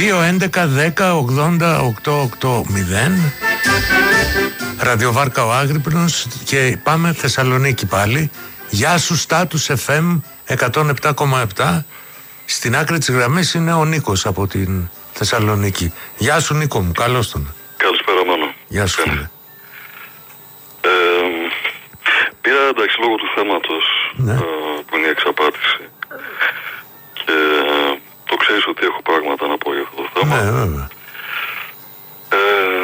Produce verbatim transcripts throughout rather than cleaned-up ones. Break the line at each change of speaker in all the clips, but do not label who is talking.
δύο έντεκα δέκα ογδόντα οκτώ οκτώ μηδέν. Ραδιοβάρκα ο Άγρυπνος. Και πάμε Θεσσαλονίκη πάλι. Γεια σου Στάτους εφ εμ εκατόν επτά κόμμα επτά. Στην άκρη της γραμμής είναι ο Νίκος από την Θεσσαλονίκη. Γεια σου Νίκο μου, καλώς τον.
Καλησπέρα μόνο.
Γεια σου φίλε.
Ε, πήρα εντάξει λόγω του θέματος,
ναι.
ε, που είναι η εξαπάτηση. Και ε, το ξέρεις ότι έχω πράγματα να πω για αυτό το θέμα.
Ναι, βέβαια.
Ε,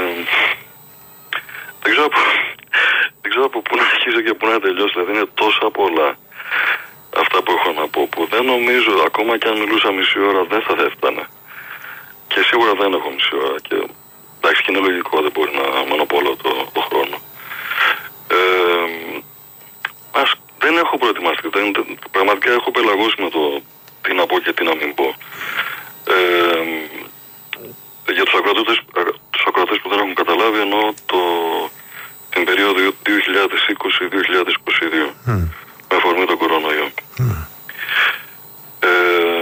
δεν ξέρω από, δεν ξέρω από πού να αρχίσω και πού να τελειώσω. Δηλαδή είναι τόσα πολλά αυτά που έχω να πω, που δεν νομίζω, ακόμα και αν μιλούσα μισή ώρα δεν θα έφτανε. Και σίγουρα δεν έχω μισή ώρα. Και εντάξει, και είναι λογικό, δεν μπορεί να μονοπόλω το, το χρόνο. Ε, ας, δεν έχω προετοιμαστεί. Δεν, πραγματικά έχω πελαγώσει με το τι να πω και τι να μην πω. Ε, για τους ακροατές, τους ακροατές που δεν έχουν καταλάβει, εννοώ το, την περίοδο δύο χιλιάδες είκοσι με δύο χιλιάδες είκοσι δύο mm. με αφορμή τον κορονοϊό. Mm. Ε,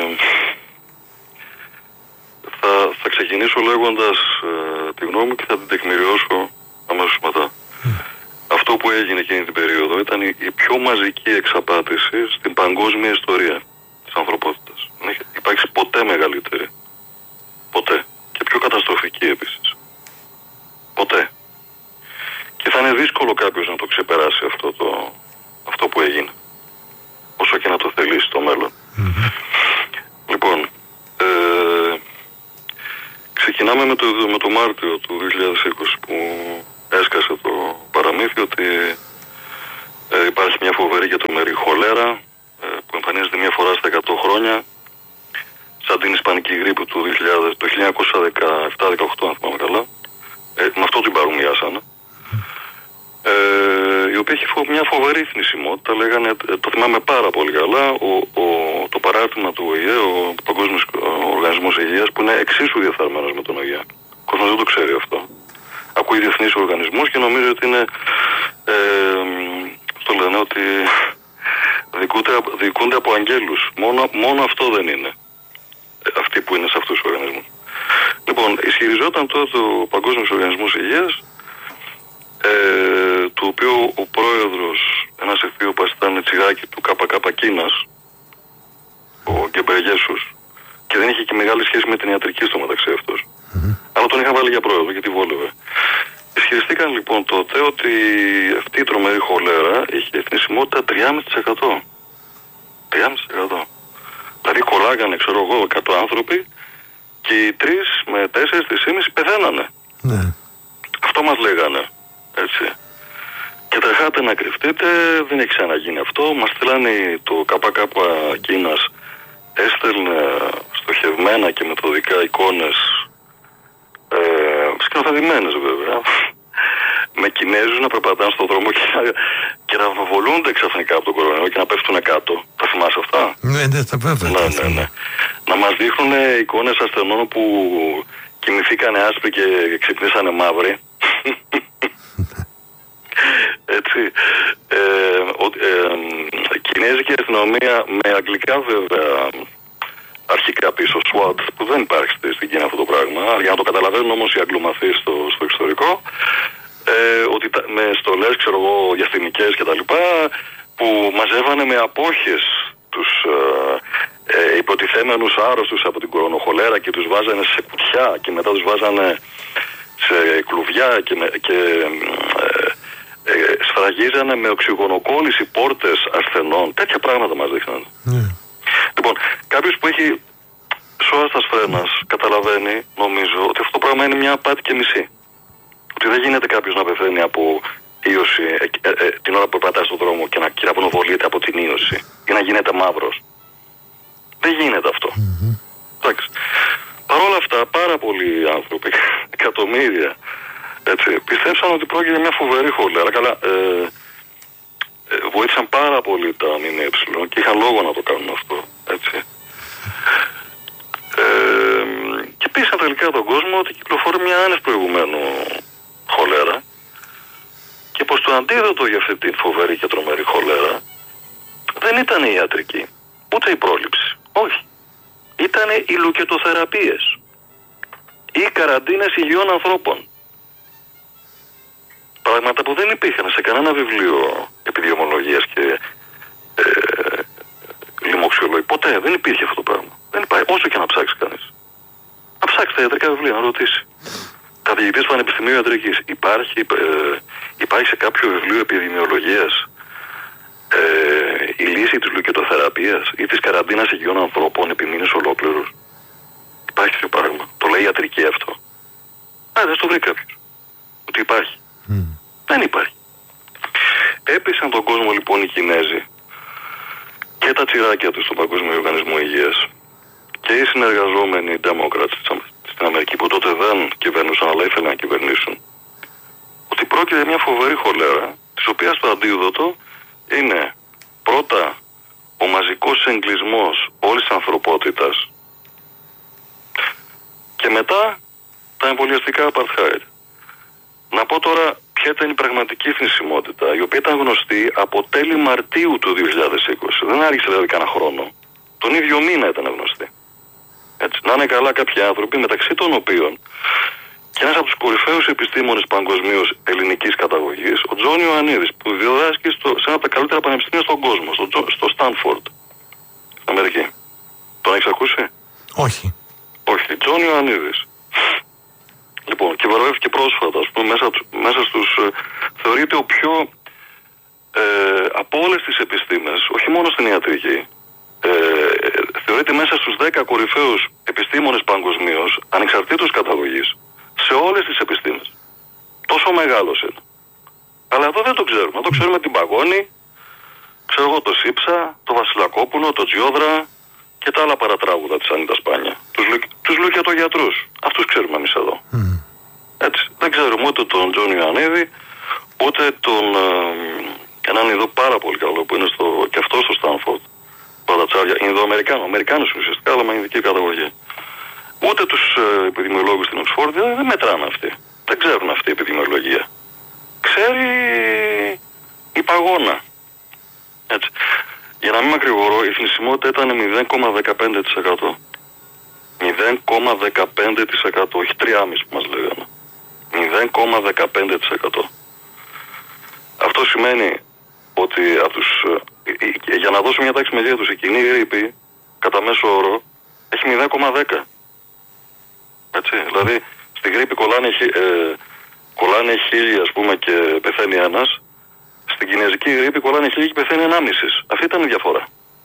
θα, θα ξεκινήσω λέγοντας ε, τη γνώμη και θα την τεκμηριώσω αμέσως μετά. Mm. Αυτό που έγινε εκείνη την περίοδο ήταν η, η πιο μαζική εξαπάτηση στην παγκόσμια ιστορία της ανθρωπότητας. Δεν έχει υπάρξει ποτέ μεγαλύτερη. Ποτέ. Και πιο καταστροφική επίσης. Ποτέ. Και θα είναι δύσκολο κάποιος να το ξεπεράσει αυτό, το, αυτό που έγινε. Όσο και να το θελήσει στο μέλλον. Mm-hmm. Λοιπόν, ε, ξεκινάμε με το, με το Μάρτιο του δύο χιλιάδες είκοσι που έσκασε το παραμύθι ότι ε, υπάρχει μια φοβερή και τρομερή χολέρα ε, που εμφανίζεται μια φορά στα εκατό χρόνια, σαν την ισπανική γρίπη του δύο χιλιάδες, το χίλια εννιακόσια δεκαεπτά δεκαοκτώ, αν θυμάμαι καλά. Ε, με αυτό την παρομοιάσανε. Ε, η οποία έχει φο, μια φοβερή θνησιμότητα, λέγανε, το θυμάμαι πάρα πολύ καλά, ο, ο, το παράρτημα του Ο Η Ε, ο Παγκόσμιος Οργανισμός Υγείας, που είναι εξίσου διεφθαρμένος με τον Ο Η Ε. Ο κόσμος δεν το ξέρει αυτό. Ακούει διεθνείς οργανισμούς και νομίζει ότι είναι, ε, αυτό λένε, ότι δικούνται, δικούνται από αγγέλους. Μόνο, μόνο αυτό δεν είναι. Αυτοί που είναι σε αυτούς τους οργανισμούς. Λοιπόν, ισχυριζόταν τότε ο Παγκόσμιος Οργανισμός Υγείας, ε, του οποίου ο πρόεδρος, ένας ευθύωπας, ήταν τσιγάκι του ΚΚ Κίνας, ο Γκεμπρεγέσους, και δεν είχε και μεγάλη σχέση με την ιατρική στο μεταξύ αυτός. Mm-hmm. Αλλά τον είχαν βάλει για πρόεδρο γιατί βόλευε. Ισχυριστήκαν λοιπόν τότε ότι αυτή η τρομερή χολέρα είχε θνησιμότητα τρία κόμμα πέντε τοις εκατό. τρία κόμμα πέντε τοις εκατό. Δηλαδή κολλάγανε, ξέρω εγώ, εκατό άνθρωποι και οι τρεις με τέσσερις, τρεις και μισό πεθαίνανε. Ναι. Αυτό μας λέγανε. Έτσι. Και τρεχάτε να κρυφτείτε, δεν έχει ξαναγίνει αυτό. Μας στείλανε το ΚΚ Κίνας, έστελνε στοχευμένα και μεθοδικά εικόνες, ε, σκηνοθετημένες βέβαια, με Κινέζους να περπατάνε στον δρόμο και να, και να βολούνται ξαφνικά από τον κορονοϊό και να πέφτουν κάτω. Τα θυμάσαι αυτά?
Ναι, ναι, τα βέβαια.
Ναι, ναι, ναι. Να μας δείχνουν εικόνες ασθενών που κοιμηθήκανε άσπροι και ξυπνήσανε μαύροι. Έτσι. Ε, ε, ε, Κινέζικη αστυνομία με αγγλικά βέβαια αρχικά πίσω, SWAT, που δεν υπάρχει στην Κίνα αυτό το πράγμα, για να το καταλαβαίνουν όμως οι αγγλομαθείς στο, στο εξωτερικό, ε, ότι τα, με στολές, ξέρω εγώ, διαστημικές και τα λοιπά, που μαζεύανε με απόχες τους ε, ε, υποτιθέμενους άρρωστους από την κορονοχολέρα και τους βάζανε σε κουτιά και μετά τους βάζανε σε κλουβιά και, με, και ε, ε, σφραγίζανε με οξυγονοκόλληση πόρτες ασθενών. Τέτοια πράγματα μας δείχνανε. Mm. Λοιπόν, κάποιος που έχει σώα στα σφρένας καταλαβαίνει, νομίζω, ότι αυτό το πράγμα είναι μια απάτη και μισή. Ότι δεν γίνεται κάποιος να πεθαίνει από ίωση ε, ε, ε, την ώρα που περπατάει στον δρόμο και να κυραπνοβολείται από την ίωση ή να γίνεται μαύρος. Δεν γίνεται αυτό. Mm-hmm. Εντάξει. Παρ' όλα αυτά, πάρα πολλοί άνθρωποι, εκατομμύρια, έτσι, πιστέψαν ότι πρόκειται για μια φοβερή χολέρα. Καλά, ε, ε, βοήθησαν πάρα πολύ τα ΜΜΕ και είχαν λόγο να το κάνουν αυτό. Έτσι. Ε, και πείσαν τελικά τον κόσμο ότι κυκλοφορεί μια άνευ προηγουμένου χολέρα και πως το αντίδοτο για αυτή την φοβερή και τρομερή χολέρα δεν ήταν η ιατρική, ούτε η πρόληψη. Όχι. Ήτανε οι λουκετοθεραπείες. ή καραντίνες υγιών ανθρώπων. Πράγματα που δεν υπήρχαν σε κανένα βιβλίο επιδημιολογίας και ε, λοιμοξιολογίας. Ποτέ δεν υπήρχε αυτό το πράγμα. Δεν υπάρχει, όσο και να ψάξει κανείς. Να ψάξει τα ιατρικά βιβλία, να ρωτήσει. Καθηγητής του Πανεπιστημίου Ιατρικής. Υπάρχει, ε, υπάρχει σε κάποιο βιβλίο επιδημιολογίας ε, η λύση της λουκετοθεραπείας ή της καραντίνας υγιών ανθρώπων επί μήνες ολόκληρους. Υπάρχει τέτοιο πράγμα. Το λέει ιατρική αυτό. Α, δεν το βρει κάποιος. Ότι υπάρχει. Mm. Δεν υπάρχει. Έπεισαν τον κόσμο λοιπόν οι Κινέζοι και τα τσιράκια τους στον Παγκόσμιο Οργανισμό Υγείας και οι συνεργαζόμενοι Democrats στην Αμερική που τότε δεν κυβερνούσαν αλλά ήθελαν να κυβερνήσουν, ότι πρόκειται για μια φοβερή χολέρα, της οποίας το αντίδοτο είναι πρώτα ο μαζικός εγκλισμός όλης της ανθρωπότητας και μετά τα εμβολιαστικά apartheid. Να πω τώρα ποια ήταν η πραγματική θνησιμότητα, η οποία ήταν γνωστή από τέλη Μαρτίου του δύο χιλιάδες είκοσι. Δεν άρχισε δηλαδή κανένα χρόνο. Τον ίδιο μήνα ήταν γνωστή. Έτσι, να είναι καλά κάποιοι άνθρωποι, μεταξύ των οποίων και ένας από τους κορυφαίους επιστήμονες παγκοσμίως ελληνικής καταγωγής, ο Τζον Ιωαννίδης, που διδάσκει στο, σε ένα από τα καλύτερα πανεπιστήμια στον κόσμο, στο, στο Στάνφορντ, στην Αμερική. Τον έχεις ακούσει?
Όχι.
Όχι, Τζον Ιωαννίδης. Λοιπόν, και βραβεύτηκε πρόσφατα, ας πούμε, μέσα, μέσα στους, ε, θεωρείται ο πιο, ε, από όλες τις επιστήμες, όχι μόνο στην ιατρική, ε, θεωρείται μέσα στους δέκα κορυφαίους επιστήμονες παγκοσμίως, ανεξαρτήτως καταγωγής, σε όλες τις επιστήμες. Τόσο μεγάλος είναι. Αλλά εδώ δεν το ξέρουμε. Το ξέρουμε την Παγώνη, ξέρω εγώ το Σύψα, το Βασιλακόπουλο, το Τζιόδρα και τα άλλα παρατράγουδα της Ανίτα Σπάνια. Τους, τους λουκιατογιατρούς. Αυτούς ξέρουμε εμείς εδώ. Mm. Έτσι. Δεν ξέρουμε ούτε τον Τζον Ιωαννίδη, ούτε τον ε, έναν ειδό πάρα πολύ καλό που είναι στο, και αυτό στο Στάνφορντ. Πατατσάρια, Ινδοαμερικάνο, Αμερικάνους ουσιαστικά, αλλά με ειδική καταγωγή. Ούτε τους ε, επιδημιολόγους στην Οξφόρδη δεν μετράνε αυτοί. Δεν ξέρουν αυτή η επιδημιολογία. Ξέρει η Παγώνα. Έτσι. Για να μην μακρηγορώ, η θνησιμότητα ήταν μηδέν κόμμα δεκαπέντε τοις εκατό. μηδέν κόμμα δεκαπέντε τοις εκατό, όχι τρία κόμμα πέντε τοις εκατό που μας λέγανε. μηδέν κόμμα δεκαπέντε τοις εκατό. Αυτό σημαίνει ότι από τους, για να δώσω μια τάξη μεγέθους, η κοινή γρίπη κατά μέσο όρο έχει μηδέν κόμμα δέκα. Έτσι, δηλαδή στη γρίπη κολλάνε, ε, κολλάνε χίλια ας πούμε και πεθαίνει ένας. Στην κινέζικη γρίπη κολλάνε χίλια και πεθαίνει ενάμισης. Αυτή ήταν η διαφορά.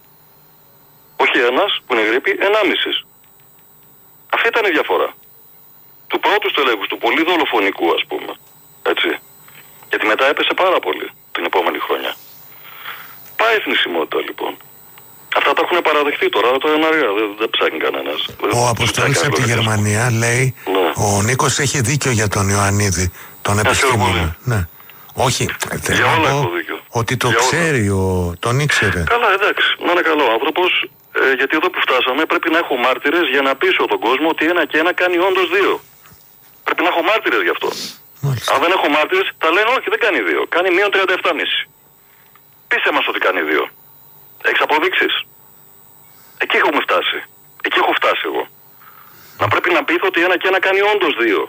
Όχι ένας που είναι γρίπη, ενάμισης. Αυτή ήταν η διαφορά. Του πρώτου στελέχους, του πολύ δολοφονικού ας πούμε. Έτσι. Γιατί μετά έπεσε πάρα πολύ την επόμενη χρονιά. Πάει η θνησιμότητα λοιπόν. Αυτά τα έχουν παραδεχτεί τώρα, το εναργά, δεν, δεν ψάχνει κανένας.
Ο Αποστόλης από τη Γερμανία λέει, ναι. Ο Νίκος έχει δίκιο για τον Ιωαννίδη, τον επιστήμονα. Ναι. Όχι, θέλω να πω ότι το για ξέρει, ο, τον ήξερε.
Καλά, εντάξει, να είναι καλό άνθρωπος, ε, γιατί εδώ που φτάσαμε πρέπει να έχω μάρτυρες για να πείσω τον κόσμο ότι ένα και ένα κάνει όντως δύο. Πρέπει να έχω μάρτυρες γι' αυτό. Μάλιστα. Αν δεν έχω μάρτυρες, τα λένε όχι, δεν κάνει δύο. Κάνει μείον τριάντα επτά κόμμα πέντε. Πείσε μας ότι κάνει δύο. Έχεις αποδείξεις? Εκεί έχουμε φτάσει. Εκεί έχω φτάσει εγώ. Να πρέπει να πείθω ότι ένα και ένα κάνει όντως δύο.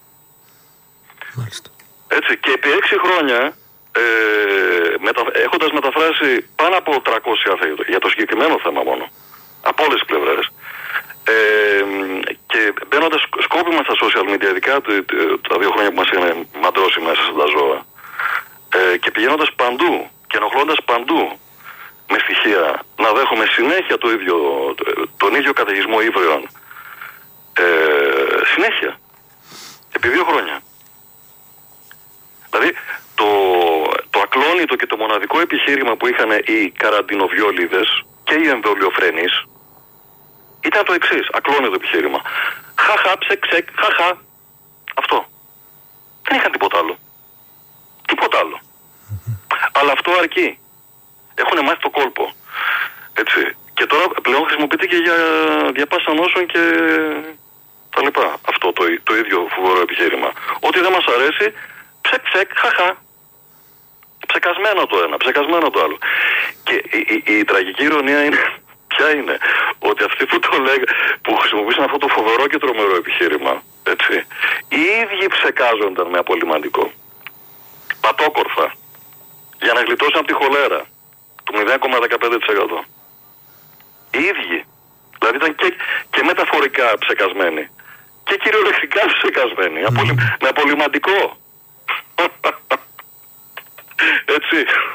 Μάλιστα.
Έτσι, και επί έξι χρόνια, ε, μετα, έχοντας μεταφράσει πάνω από τριακόσια άρθρα για το συγκεκριμένο θέμα μόνο, από όλες τις πλευρές, ε, και μπαίνοντας σκόπιμα στα social media, ειδικά τα δύο χρόνια που μας είχαν μαντρώσει μέσα στα ζώα, ε, και πηγαίνοντας παντού και ενοχλώντας παντού με στοιχεία να δέχομαι συνέχεια το ίδιο, τον ίδιο καταιγισμό ύβρεων, ε, συνέχεια, επί δύο χρόνια. Δηλαδή το, το ακλόνητο και το μοναδικό επιχείρημα που είχαν οι καραντινοβιόλιδες και οι εμβολιοφρενείς ήταν το εξής, ακλόνητο επιχείρημα. Χαχα, ψεκ, ψεκ, χαχα. Αυτό. Δεν είχαν τίποτα άλλο. Τίποτα άλλο. Mm-hmm. Αλλά αυτό αρκεί. Έχουν μάθει το κόλπο. Έτσι. Και τώρα πλέον χρησιμοποιείται και για διαπάσα νόσων και τα λοιπά. Αυτό το, το ίδιο φοβερό επιχείρημα. Ό,τι δεν μας αρέσει, ψεκ, ψεκ, χαχα. Ψεκασμένο το ένα, ψεκασμένο το άλλο. Και η, η, η, η τραγική ηρωνία είναι, ποια είναι, ότι αυτοί που το λέγανε, που χρησιμοποιήσαν αυτό το φοβερό και τρομερό επιχείρημα, ξεκάζονταν με απολυμαντικό. Πατόκορφα. Για να γλιτώσουν από τη χολέρα. Του μηδέν κόμμα δεκαπέντε τοις εκατό. Οι ίδιοι. Δηλαδή ήταν και, και μεταφορικά ψεκασμένοι. Και κυριολεκτικά ψεκασμένοι. Mm. Απολυ, με απολυμαντικό. Έτσι.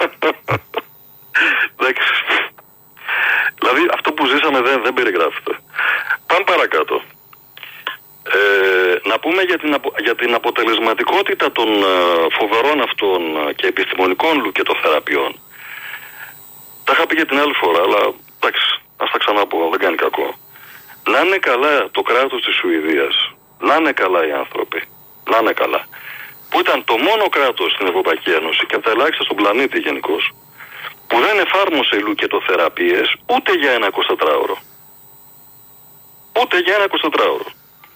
Δηλαδή αυτό που ζήσαμε δεν, δεν περιγράφεται. Πάμε παρακάτω. Ε, να πούμε για την, απο, για την αποτελεσματικότητα των ε, φοβερών αυτών και επιστημονικών λουκετοθεραπείων. Τα είχα πει και την άλλη φορά, αλλά εντάξει, ας τα ξαναπώ, δεν κάνει κακό. Να είναι καλά το κράτος της Σουηδίας, να είναι καλά οι άνθρωποι, να είναι καλά. Που ήταν το μόνο κράτος στην Ευρωπαϊκή Ένωση και από τα ελάχιστα στον πλανήτη γενικώς, που δεν εφάρμοσε λουκετοθεραπείες ούτε για ένα εικοσιτετράωρο. Ούτε για ένα εικοσιτετράωρο.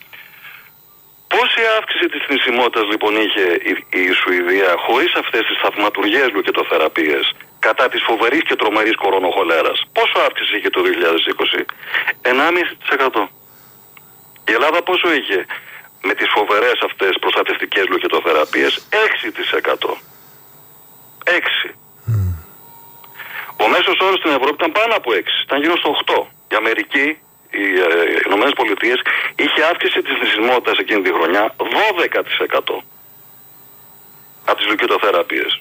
Πόση αύξηση της θνησιμότητας λοιπόν είχε η, η Σουηδία χωρίς αυτές τις θαυματουργές λουκετοθεραπείες κατά της φοβερής και τρομερής κορονοχολέρας? Πόσο αύξηση είχε το δύο χιλιάδες είκοσι? ενάμιση τοις εκατό. Η Ελλάδα πόσο είχε με τις φοβερές αυτές προστατευτικές λουκετοθεραπείες? έξι τοις εκατό. έξι. Mm. Ο μέσος όρος στην Ευρώπη ήταν πάνω από έξι. Ήταν γύρω στο οκτώ. Η Αμερική, οι Ηνωμένες Πολιτείες, είχε αύξηση της θνησιμότητας εκείνη τη χρονιά δώδεκα τοις εκατό από τις λουκετοθεραπείες.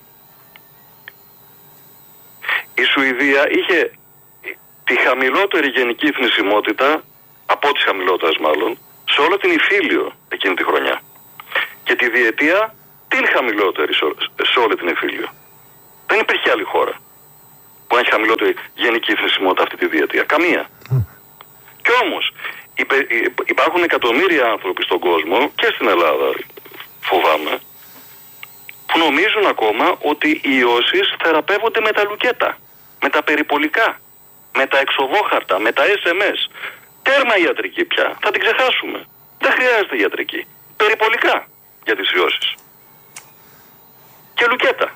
Η Σουηδία είχε τη χαμηλότερη γενική θνησιμότητα, από τις χαμηλότερες μάλλον, σε όλο την Ιφίλιο εκείνη τη χρονιά. Και τη διετία την χαμηλότερη σε όλη την Ιφίλιο. Δεν υπήρχε άλλη χώρα που να έχει χαμηλότερη γενική θνησιμότητα αυτή τη διετία. Καμία. Mm. Κι όμως υπάρχουν εκατομμύρια άνθρωποι στον κόσμο και στην Ελλάδα, φοβάμαι, που νομίζουν ακόμα ότι οι ιώσεις θεραπεύονται με τα λουκέτα, με τα περιπολικά, με τα εξοδόχαρτα, με τα ες εμ ες. Τέρμα ιατρική πια. Θα την ξεχάσουμε. Δεν χρειάζεται ιατρική. Περιπολικά για τις ιώσεις. Και λουκέτα.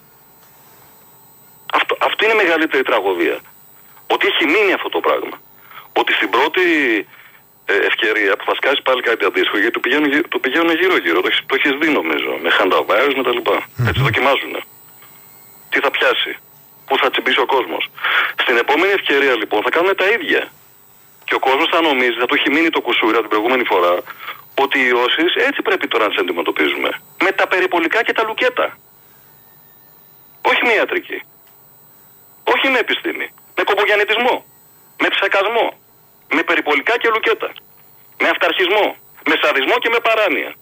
Αυτό, αυτή είναι η μεγαλύτερη τραγωδία. Ότι έχει μείνει αυτό το πράγμα. Ότι στην πρώτη ε, ευκαιρία που θα σκάσει πάλι κάτι αντίστοιχο, γιατί το πηγαίνουν, το πηγαίνουν γύρω-γύρω, το, το έχεις δει νομίζω, με χανταβάρες με τα λοιπά. Mm-hmm. Έτσι δοκιμάζουν. Τι θα πιάσει, πού θα τσιμπήσει ο κόσμος. Στην επόμενη ευκαιρία λοιπόν θα κάνουν τα ίδια. Και ο κόσμος θα νομίζει, θα του έχει μείνει το κουσούρα την προηγούμενη φορά, ότι οι ιώσεις έτσι πρέπει τώρα να τις αντιμετωπίζουμε. Με τα περιπολικά και τα λουκέτα. Όχι με ιατρική. Όχι με επιστήμη. Με κομπογιαννητισμό. Με ψεκασμό. Με περιπολικά και λουκέτα. Με αυταρχισμό. Με σαδισμό και με παράνοια.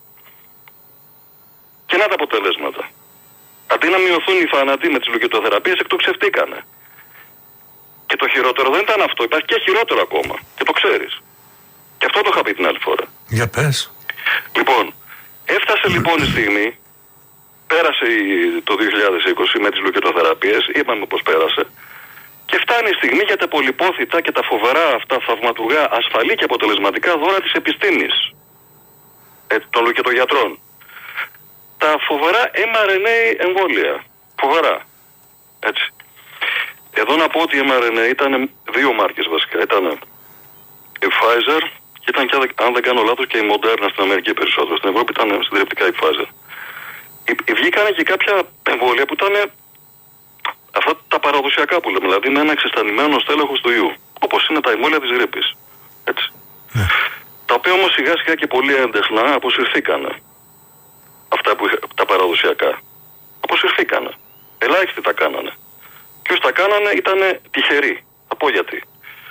Και να τα αποτελέσματα. Αντί να μειωθούν οι θάνατοι με τις λουκετοθεραπείες, εκτοξευτήκανε. Και το χειρότερο δεν ήταν αυτό. Υπάρχει και χειρότερο ακόμα. Και το ξέρεις. Και αυτό το είχα πει την άλλη φορά.
Για πες.
Λοιπόν, έφτασε λοιπόν η στιγμή, πέρασε το δύο χιλιάδες είκοσι με τις λουκετοθεραπείες, είπαμε πως πέρασε, και φτάνει η στιγμή για τα πολυπόθητα και τα φοβερά αυτά θαυματουργά, ασφαλή και αποτελεσματικά δώρα της επιστήμης, ε, των λουκετογιατρών. Τα φοβερά εμ αρ εν έι εμβόλια. Φοβερά. Έτσι. Εδώ να πω ότι η εμ αρ εν έι ήταν δύο μάρκες βασικά. Ήταν η Pfizer και ήταν, και, αν δεν κάνω λάθος, και η Moderna στην Αμερική περισσότερο. Στην Ευρώπη ήταν συντριπτικά η Pfizer. Βγήκανε και κάποια εμβόλια που ήταν αυτά τα παραδοσιακά που λέμε, δηλαδή με ένα εξαισθανημένο στέλεχος του ιού. Όπως είναι τα εμβόλια της γρίπης. Έτσι. Yeah. Τα οποία όμως σιγά σιγά και πολύ έντεχνα αποσυρθήκανε. Αυτά που είχα, τα παραδοσιακά. Αποσυρθήκανε. Ελάχιστοι τα κάνανε. Και όσοι τα κάνανε ήταν τυχεροί. Θα πω γιατί.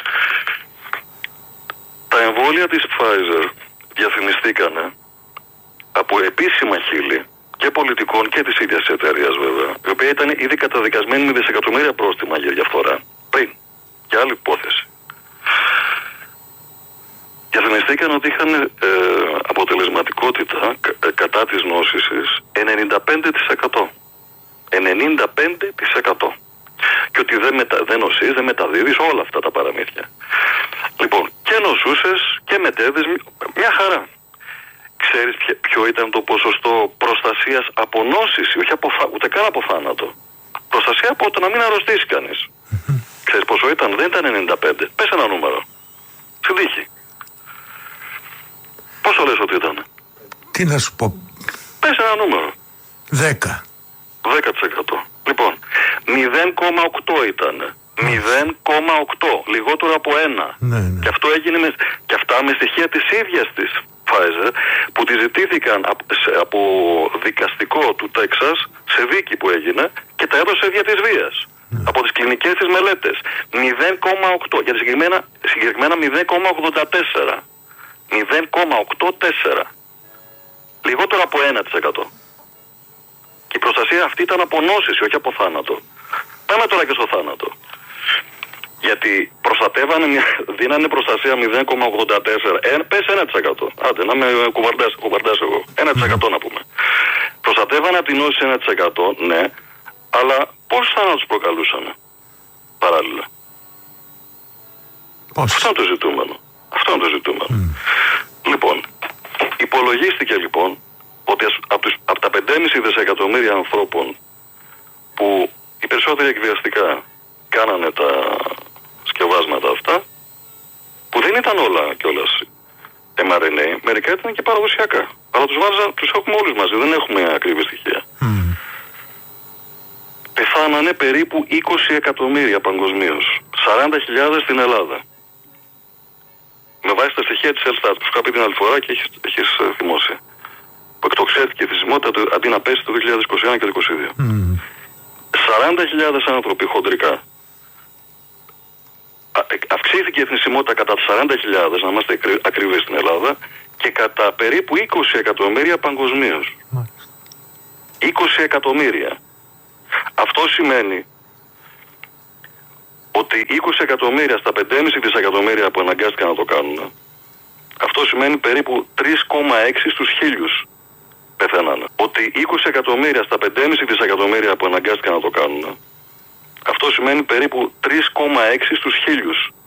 Τα εμβόλια της Pfizer διαφημιστήκανε από επίσημα χείλη και πολιτικών και της ίδιας εταιρείας βέβαια, η οποία ήταν ήδη καταδικασμένη με δισεκατομμύρια πρόστιμα για διαφθορά. Πριν. Για άλλη υπόθεση. Διαφημιστήκαν ότι είχαν ε, αποτελεσματικότητα κα, κατά της νόσησης ενενήντα πέντε τοις εκατό. ενενήντα πέντε τοις εκατό. Και ότι δεν, μετα, δεν νοσείς, δεν μεταδίδεις, όλα αυτά τα παραμύθια. Λοιπόν, και νοσούσες και μετέδες, μια χαρά. Ξέρεις ποιο ήταν το ποσοστό προστασίας από νόσηση, όχι από, ούτε καν από θάνατο. Προστασία από το να μην αρρωστήσει κανείς. Mm-hmm. Ξέρεις πόσο ήταν? Δεν ήταν ενενήντα πέντε. Πες ένα νούμερο. Στην τύχη. Πόσο λες ότι ήταν?
Τι να σου πω?
Πες ένα νούμερο.
δέκα.
δέκα τοις εκατό. Λοιπόν, μηδέν κόμμα οκτώ ήταν. μηδέν κόμμα οκτώ. Λιγότερο από ένα.
Ναι, ναι.
Και αυτό έγινε με, και αυτά με στοιχεία της ίδιας της Pfizer, που τη ζητήθηκαν από, σε, από δικαστικό του Τέξας σε δίκη που έγινε και τα έδωσε δια της βίας. Ναι. Από τις κλινικές της μελέτες. μηδέν κόμμα οκτώ. Για συγκεκριμένα, συγκεκριμένα μηδέν κόμμα ογδόντα τέσσερα. μηδέν κόμμα ογδόντα τέσσερα. Λιγότερο από ένα τοις εκατό. Και η προστασία αυτή ήταν από νόσηση, όχι από θάνατο. Πάμε τώρα και στο θάνατο. Γιατί προστατεύανε, δίνανε προστασία μηδέν κόμμα ογδόντα τέσσερα. Ε, πες ένα τοις εκατό. Άντε, να με κουβαρντάς εγώ. ένα τοις εκατό να πούμε. Προστατεύανε από την νόση ένα τοις εκατό, ναι, αλλά πόσους θάνατους προκαλούσαν παράλληλα.
Πώς?
Αυτό είναι το ζητούμενο. Αυτό είναι το ζητούμενο. Mm. Λοιπόν, υπολογίστηκε λοιπόν ότι από, τους, από τα πέντε κόμμα πέντε δισεκατομμύρια ανθρώπων που οι περισσότεροι εκβιαστικά κάνανε τα σκευάσματα αυτά, που δεν ήταν όλα κιόλας εμ αρ εν έι, μερικά ήταν και παραδοσιακά. Αλλά τους βάζα, τους έχουμε όλους μαζί, δεν έχουμε ακριβή στοιχεία. Mm. Πεθάνανε περίπου είκοσι εκατομμύρια παγκοσμίως, σαράντα χιλιάδες στην Ελλάδα. Με βάση τα στοιχεία της Ελστάτ, που σου είχα πει την άλλη φορά και έχεις, έχεις θυμώσει. Που εκτοξεύτηκε η θνησιμότητα αντί να πέσει το δύο χιλιάδες είκοσι ένα και το είκοσι δύο. Mm. σαράντα χιλιάδες άνθρωποι χοντρικά. Αυξήθηκε η θνησιμότητα κατά σαράντα χιλιάδες, να είμαστε ακριβείς στην Ελλάδα, και κατά περίπου είκοσι εκατομμύρια παγκοσμίως. Mm. είκοσι εκατομμύρια. Αυτό σημαίνει ότι είκοσι εκατομμύρια στα πέντε κόμμα πέντε δισεκατομμύρια που αναγκάστηκαν να το κάνουν, αυτό σημαίνει περίπου τρία κόμμα έξι στους χίλιους πεθαίνανε. Ότι είκοσι εκατομμύρια στα πέντε κόμμα πέντε δισεκατομμύρια που αναγκάστηκαν να το κάνουν, αυτό σημαίνει περίπου τρία κόμμα έξι στους χίλιους